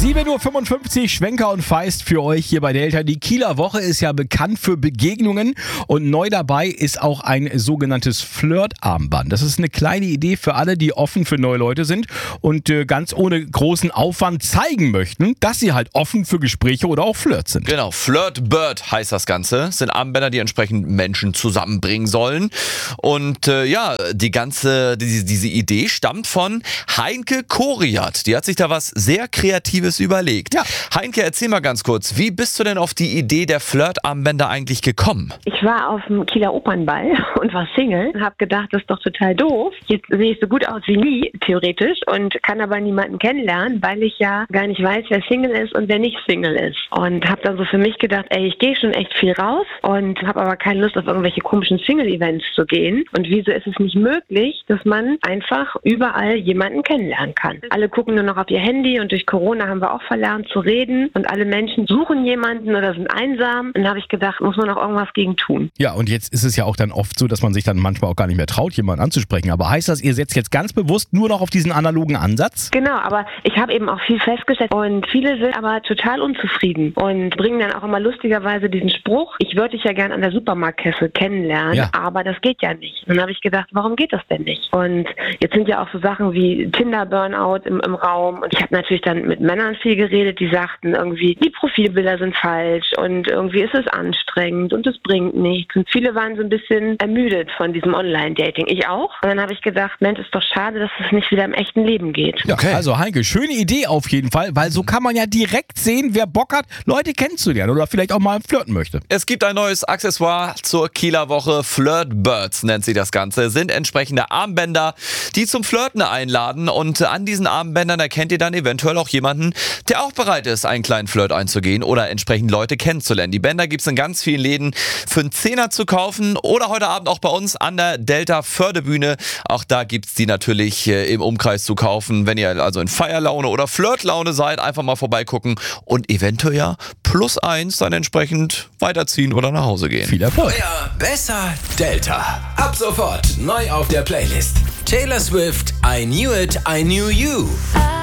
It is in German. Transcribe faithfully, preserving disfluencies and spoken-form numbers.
sieben Uhr fünfundfünfzig, Schwenker und Feist für euch hier bei Delta. Die Kieler Woche ist ja bekannt für Begegnungen und neu dabei ist auch ein sogenanntes Flirt-Armband. Das ist eine kleine Idee für alle, die offen für neue Leute sind und äh, ganz ohne großen Aufwand zeigen möchten, dass sie halt offen für Gespräche oder auch Flirt sind. Genau, Flirt Bird heißt das Ganze. Das sind Armbänder, die entsprechend Menschen zusammenbringen sollen. Und äh, ja, die ganze, die, diese Idee stammt von Heinke Koriat. Die hat sich da was sehr Kreatives überlegt. Ja. Heinke, erzähl mal ganz kurz, wie bist du denn auf die Idee der Flirt-Armbänder eigentlich gekommen? Ich war auf dem Kieler Opernball und war Single und habe gedacht, das ist doch total doof. Jetzt sehe ich so gut aus wie nie, theoretisch, und kann aber niemanden kennenlernen, weil ich ja gar nicht weiß, wer Single ist und wer nicht Single ist. Und habe dann so für mich gedacht, ey, ich gehe schon echt viel raus und habe aber keine Lust, auf irgendwelche komischen Single-Events zu gehen. Und wieso ist es nicht möglich, dass man einfach überall jemanden kennenlernen kann? Alle gucken nur noch auf ihr Handy und durch Corona haben wir auch verlernt zu reden und alle Menschen suchen jemanden oder sind einsam. Und dann habe ich gedacht, muss man noch irgendwas gegen tun. Ja, und jetzt ist es ja auch dann oft so, dass man sich dann manchmal auch gar nicht mehr traut, jemanden anzusprechen. Aber heißt das, ihr setzt jetzt ganz bewusst nur noch auf diesen analogen Ansatz? Genau, aber ich habe eben auch viel festgestellt und viele sind aber total unzufrieden und bringen dann auch immer lustigerweise diesen Spruch, ich würde dich ja gern an der Supermarktkasse kennenlernen, ja, aber das geht ja nicht. Und dann habe ich gedacht, warum geht das denn nicht? Und jetzt sind ja auch so Sachen wie Tinder-Burnout im, im Raum und ich habe natürlich dann mit Männern viel geredet, die sagten irgendwie, die Profilbilder sind falsch und irgendwie ist es anstrengend und es bringt nichts. Und viele waren so ein bisschen ermüdet von diesem Online-Dating. Ich auch. Und dann habe ich gedacht, Mensch, ist doch schade, dass es nicht wieder im echten Leben geht. Okay. Also Heinke, schöne Idee auf jeden Fall, weil so kann man ja direkt sehen, wer Bock hat, Leute kennenzulernen oder vielleicht auch mal flirten möchte. Es gibt ein neues Accessoire zur Kieler Woche. Flirt Birds nennt sich das Ganze. Sind entsprechende Armbänder, die zum Flirten einladen. Und an diesen Armbändern erkennt ihr dann eventuell auch jemanden, der auch bereit ist, einen kleinen Flirt einzugehen oder entsprechend Leute kennenzulernen. Die Bänder gibt es in ganz vielen Läden für einen Zehner zu kaufen oder heute Abend auch bei uns an der Delta Fördebühne. Auch da gibt es die natürlich äh, im Umkreis zu kaufen. Wenn ihr also in Feierlaune oder Flirtlaune seid, einfach mal vorbeigucken und eventuell ja plus eins dann entsprechend weiterziehen oder nach Hause gehen. Viel Erfolg. Euer besser Delta. Ab sofort neu auf der Playlist. Taylor Swift, I Knew It, I Knew You.